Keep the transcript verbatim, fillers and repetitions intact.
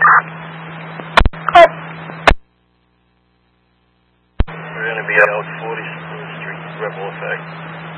We're going to be out forty-fourth Street, Rebel Effect.